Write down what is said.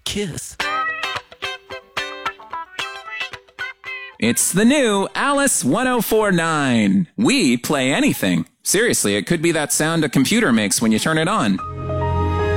kiss. It's the new Alice 1049. We play anything. Seriously, it could be that sound a computer makes when you turn it on.